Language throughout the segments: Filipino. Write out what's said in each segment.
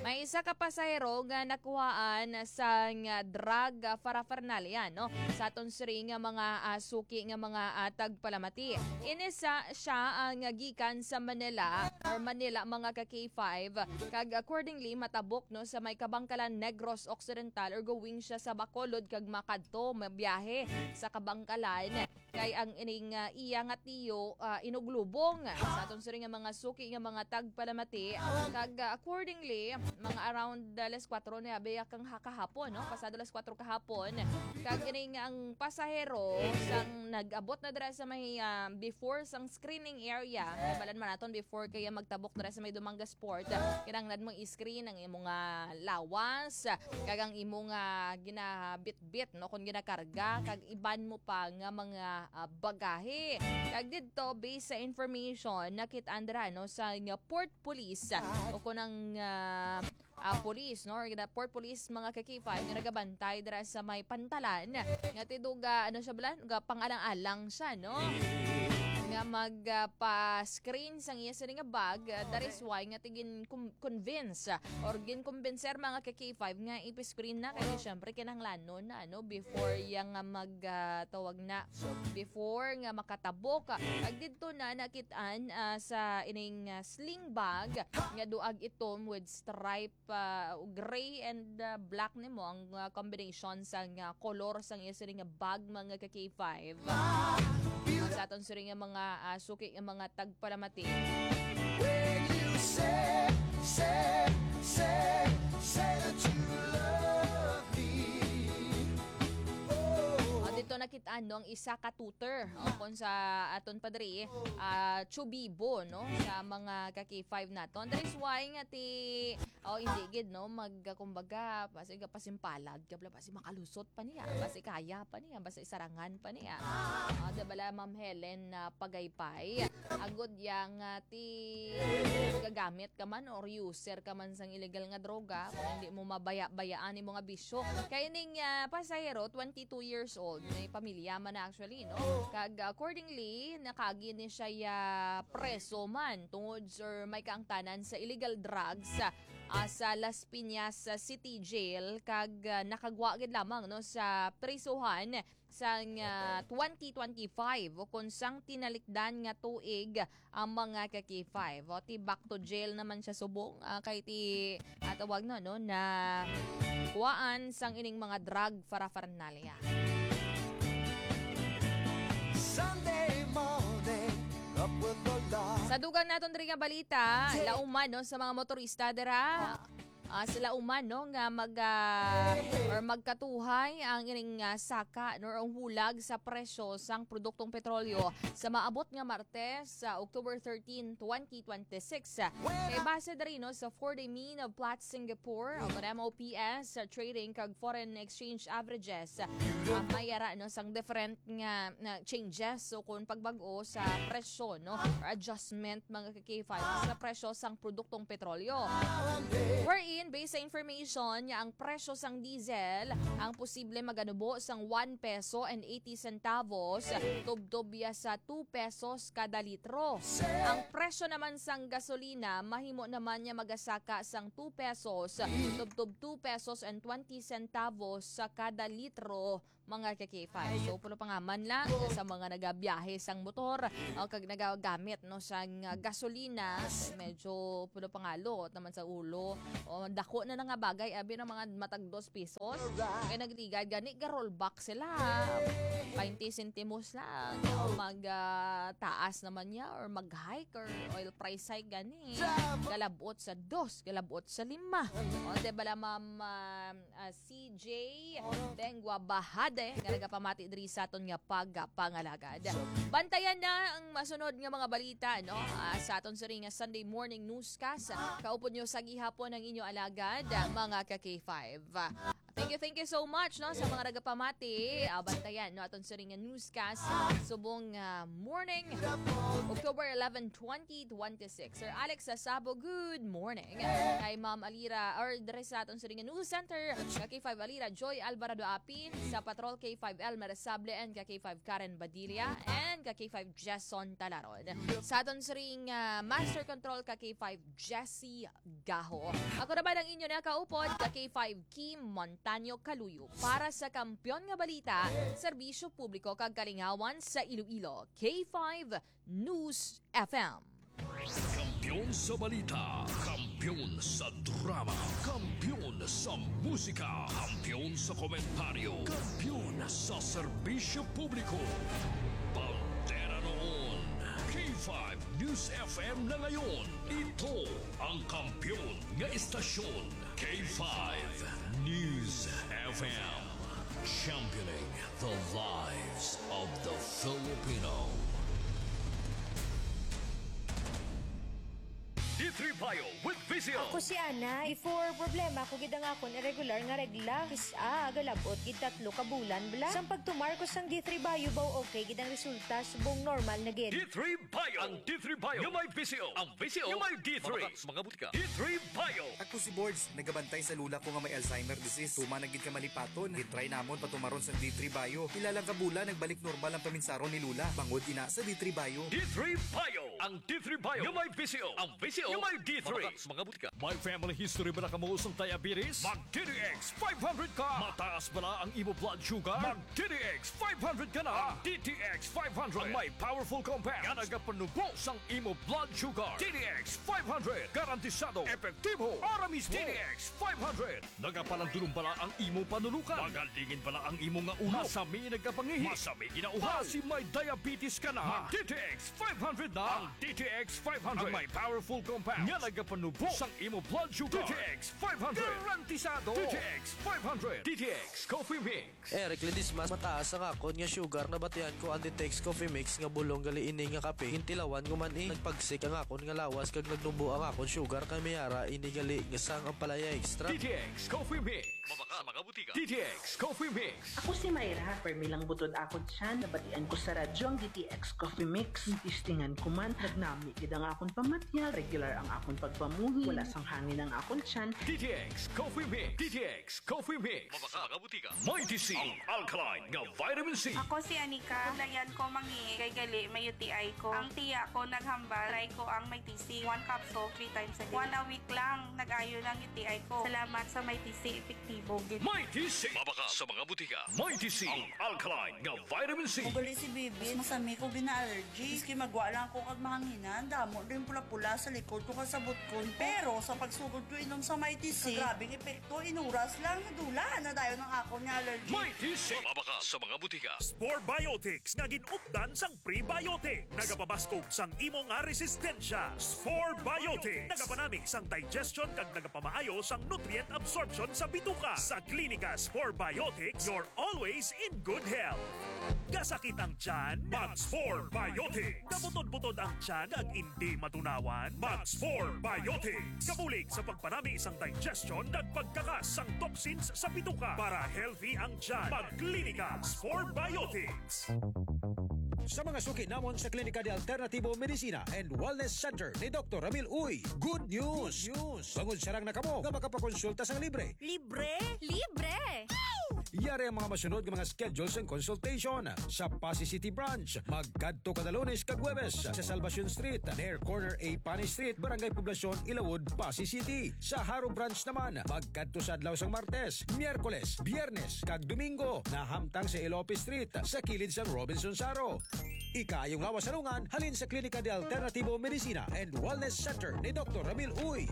May isa ka pasahero nga nakuhaan sa drug paraphernalia no sa aton siri nga mga suki nga mga tagpalamati. Inisa siya ang gikan sa Manila mga ka K5 kag accordingly matabok no sa may Kabangkalan Negros Occidental or going siya sa Bacolod kag makadto mabiyahe sa Kabangkalan kay ang ining iya nga tiyo inuglubong sa aton siri nga mga suki nga mga tagpalamati kag accordingly mga around alas 4 na abaya kang kahapon no pasado alas 4 kahapon kag ining ang pasahero sang nag-abot na dira sa may before sang screening area balan man naton before kaya magtabok dira sa may Dumangas Port kinahanglan mong i-screen ang imong lawas kag ang imong ginabit-bit no kun ginakarga kag iban mo pa nga mga bagahe kag didto based sa information nakit-an dira no sa Port Police o kunang police no or Port Police mga ka-K5 nga nagabantay dira sa may Pantalan nga tiduga ano siya balan pangalang-alang siya no nga magpa-screen sang iya sa nga bag that is why nga tigin convince or gin-convincer mga ka-K5 nga ipi-screen na kaya syempre kinahanglanon na ano before yang magtawag na before nga makatabok ag didto na nakitaan sa ining sling bag nga duag itom with stripe gray and black nimo ang combination sang color sang iya sa nga bag mga ka-K5 sa aton siri nga mga suki nga mga tagpalamati. When you say that you love me. Dito nakitaan no ang isa ka tutor kon sa aton padri Chubibo no sa mga ka-K5 naton. That is why nga hindi gid no kumbaga basi pasimpalag kabla basi makalusot pa niya basi kaya pa niya basi isarangan pa niya bala Ma'am Helen Pagaypay agod yang gagamit ka man or user ka man sang illegal nga droga kung hindi mo mabaya-bayaan imo nga bisyo kay ning pasahero 22 years old may pamilya man na actually no kag accordingly nakagi ni siya preso man tungod or may kaangtanan sa illegal drugs sa Las Piñas City Jail kag nakagwa gid lamang no sa prisuhan sang 2025 kung sang tinalikdan nga tuig ang mga ka-K5 back to jail naman siya subong kay tawag no na kuwaan sang ining mga drug paraphernalia. Sunday morning, up with the light. Sa dugang naton diri nga balita, lauman no sa mga motorista dira. Sila uman no nga or magkatuhay ang ining saka no ang hulag sa presyo sang produktong petrolyo sa maabot nga Martes sa October 13, 2026. Kay base diri no sa 4-day mean of Platts Singapore o MOPS trading kag foreign exchange averages mayara no sang different nga changes so kung pagbag-o sa presyo no or adjustment mga K5 sa presyo sang produktong petrolyo. Wherein based sa information niya ang presyo sang diesel ang posible maganubo sang 1 peso and 80 centavos tubtubya sa 2 pesos kada litro. Ang presyo naman sang gasolina mahimo naman niya magasaka sang 2 pesos tubtub 2 pesos and 20 centavos sa kada litro mga ka-K5. So pulo pangaman lang sa mga nagabiyahe sang motor o kag nagagamit no sang gasolina medyo pulo pangalo naman sa ulo o dako na nga bagay abi ng mga matag 2 pesos kaya nagligad gani rollback sila 20 centimos lang o taas naman niya or mag-hike or oil price hike gani galabot sa 2 galabot sa 5 o de bala Ma'am CJ Dengwa Bahade nga nagapamati diri sa aton nga pagpangalagad. Bantayan na ang masunod nga mga balita no sa aton siri nga Sunday morning newscast kaupod nyo sa gihapon ng inyo alagad mga ka-K5. Thank you so much no sa mga nagapamati. Bantayan no aton sa ring newscast subong morning October 11, 2026. Sir Alex Sasabo, good morning. Kay Ma'am Alira or dire sa aton sa ring news center, K5 Alira Joy Alvarado Apin, sa Patrol K5 Elmer Sable and K5 Karen Badilla and K5 Jason Talaron. Sa aton sa ring Master Control K5 Jessie Gaho. Ako na ba ng inyo na kaupod K5 Kim Montaño Kaluyo para sa kampyon nga balita, serbisyo publiko kag kalingawan sa Iloilo. K5 News FM. Kampiyon sa balita, kampiyon sa drama, kampiyon sa musika, kampiyon sa komentaryo, kampiyon sa serbisyo publiko. Pantera noon, K5 News FM na ngayon. Ito ang kampiyon nga istasyon, K5 News FM. Championing the lives of the Filipino. D3 Bio with Vizio. Ako si Ana. Before problema ko gid ang akon irregular nga regla. Kisa galabot gid 3 ka bulan bla. Sang pagtumar ko sang D3 Bio baw okay gid ang resulta subong normal na gid. D3 Bio. Ang D3 Bio. Yung may Vizio. Ang Vizio. Yung may D3. Mga butika. D3 Bio. Ako si Boards, nagabantay sa lula ko nga may Alzheimer disease. Tuma na gid ka malipaton. Gitry namon patumaron sa D3 Bio. Ilang ka bulan nagbalik normal ang paminsaron ni lula. Bangod ina sa D3 Bio. D3 Bio. Ang D3 Bio. Yung may Vizio. Ang Vizio. Yung may D3. Mga butika. May family history ba na kamuusong diabetes? Mag-DTX 500 ka. Mataas ba na ang imo blood sugar? Mag-DTX 500 ka na. DTX 500. Ang may powerful compound. Nga nagapanubos ang imo blood sugar. DTX 500. Garantisado. Epektibo. Aramis DTX 500. Nagapalandulong bala ang imo panulukan. Magalingin bala ang imo nga ulo. Masami nagapangihi. Masami ginauhaw. Si may diabetes ka na. DTX 500 na. Ang DTX 500. Ang may powerful compound. Nga nagapanubos ang imo blood sugar. DTX 500. Garantisado. DTX 500. DTX Coffee Mix. Eric Ledismas, mataas ang akon nga sugar na batian ko ang Ditex Coffee Mix nga bulong gali ini nga kape. Hintilawan ko man nagpagsik ang akon nga lawas kag nagnubo ang akon sugar kay mayara ini gali nga sang ang palaya extra. DTX Coffee Mix. Mabaka sa mga butika. DTX Coffee Mix. Ako si Mayra, permilang butod ako dyan, nabatian ko sa radyo ang DTX Coffee Mix. Tistingan ko man, nagnami gid ang akon pamatyal, regular ang akon pagpamuhi, wala sang hangin ang akon tiyan. DTX Coffee Mix. DTX Coffee Mix. Mabaka sa mga butika. Mighty C. Ang alkaline nga vitamin C. Ako si Anika, layan ko mangi kay gali may UTI ko. Ang tiya ko naghambal, try ko ang may TC, 1 capsule 3 times a day. 1 a week lang, nag-ayo ng UTI ko. Salamat sa may TC, epektibo gid. Mighty C. Mabaka sa mga butika. Mighty C. Ang alkaline nga vitamin C. Ugali si Bibi, masami ko gina-allergy. Iski magwa lang ko kag mahanginan, damo din pula-pula sa likod ko kasabot ko. Pero sa pagsugod ko inom sa Mighty C, grabing epekto, inuras lang, nadula na dayon ng ako niya allergy. Mighty C. Mabaka sa mga butika. Spore Biotics nga ginupdan sang prebiotic. Nagapabaskog sang imo nga resistensya. Spore Biotics. Nagapanami sang digestion kag nagapamaayo sang nutrient absorption sa bituka. Sa klinika Spore Biotics, you're always in good health. Gasakit ang tiyan, mag-Spore Biotics. Kabutod-butod ang tiyan kag hindi matunawan, mag-Spore Biotics. Kabulig sa pagpanami sang digestion kag pagkakas sang toxins sa bituka para healthy ang tiyan. Pagklinika Spore Biotics. Sa mga suki namon sa Klinika de Alternativo Medicina and Wellness Center ni Dr. Ramil Uy, good news! Bangod sarang na kamo nga makapakonsulta sang libre. Libre? Libre! Yari ang mga masunod ng mga schedules and consultation sa Pasay City Branch. Magkadto kada Lunes kag Huwebes sa Salvacion Street, near corner A Pani Street, Barangay Poblacion, Ilawod, Pasay City. Sa Haro Branch naman, magkadto sa adlaw sang Martes, Miyerkules, Biyernes kag Domingo na hamtang sa Ilope Street sa kilid sang Robinson Saro. Ikayong lawas salungan halin sa Klinika de Alternativo Medicina and Wellness Center ni Dr. Ramil Uy.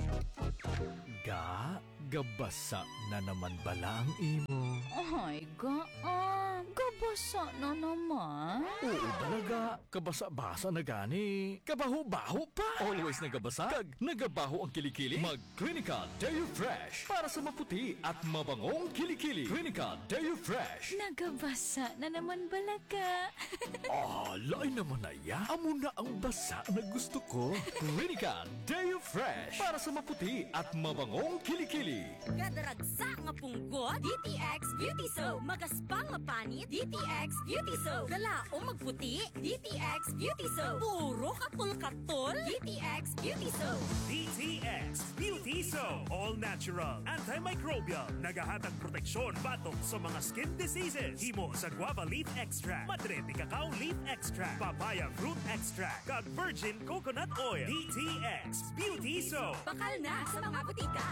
Gabasa na naman bala ang imo. Ay, gabasa na naman. Oo talaga, kabasa-basa na gani. Kabaho-baho pa. Always nagabasa, kag nagabaho ang kilikili. Mag-Clinical Deo Fresh para sa maputi at mabangong kilikili. Clinical Deo Fresh. Nagabasa na naman balaga. Lain naman na ya. Amo na ang basa na gusto ko. Clinical Deo Fresh para sa maputi at mabangong bangong kilikili. Gadaragsa nga punggot, DTX Beauty Soap. Magaspang nga panit, DTX Beauty Soap. Galaong magputi, DTX Beauty Soap. Puro katol-katol, DTX Beauty Soap. DTX Beauty Soap. All natural, antimicrobial, nagahatag proteksyon batok sa mga skin diseases. Himo sa guava leaf extract, madre de cacao leaf extract, papaya fruit extract, kag virgin coconut oil. DTX Beauty Soap. Bakal na sa mga butika.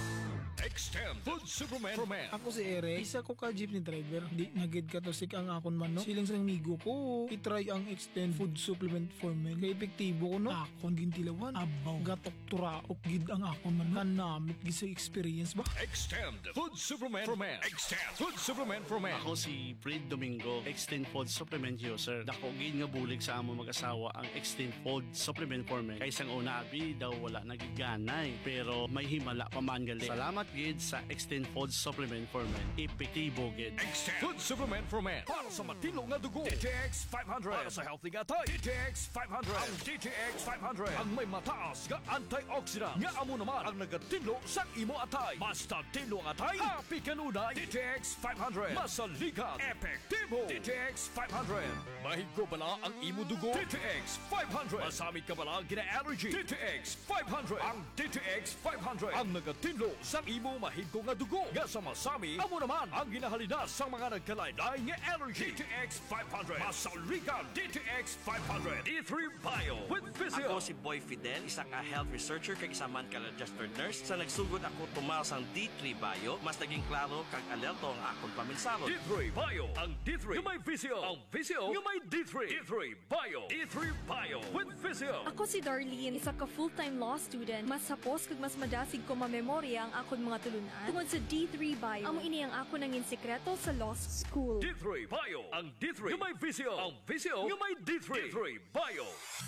Extend Food Superman for Men. Ako si Eric, isa ko ka jeepney driver. Di nagid ka to sik ang akon man no. Silang sa migo ko, itry ang Extend Food Supplement for Men. Kaya epektibo ko no. Akon gintilawan, abaw, gatok turaok gid ang akon man no. Kanamit gid sa experience ba? Extend Food Superman for Men. Extend Food Supplement for Men. Ako si Fred Domingo, Extend Food Supplement user. Dako gid nga bulig sa amo mag-asawa ang Extend Food Supplement for Men. Kaysang una abi daw wala nagiganay, pero may himala pa man gali. Salamat gid sa Extend Food Supplement for Men. Epektibo gid. Extend Food Supplement for Men. Para sa matino nga dugo, DTX 500. Para sa healthy nga tay, DTX 500. Ang DTX 500 ang may mataas nga antioxidant nga amo naman ang nagatinlo sa imo atay. Basta tinlo ang atay, happy kanunay. DTX 500. Masaligat, epektibo. DTX 500. Mahigko bala ang imo dugo, DTX 500. Masamit ka bala gina-allergy, DTX 500. Ang DTX 500 ang nagatinlo sa imo mahigko nga dugo. Nga sa masami, amo naman ang ginahalina sa mga nagkalaylay nga allergy. DTX 500. Masaligat, DTX 500. D3 Bio with Physio. Ako si Boy Fidel, isang health researcher kag isa man ka registered nurse. Sa nagsugod ako tumaw sang D3 Bio, mas naging klaro kag alerto ang akong paminsaro. D3 Bio. Ang D3 yung may Physio. Ang Physio yung may D3. D3 Bio. D3 Bio with Physio. Ako si Darlene, isa ka full-time law student. Mas sapos kag mas madasig ko mamemorya ang akon mga tulunan. Tungod sa D3 Bio, amo ini ang ako nangin sekreto sa law school. D3 Bio. Ang D3 yung may Physio. Ang Physio yung may D3. D3 Bio.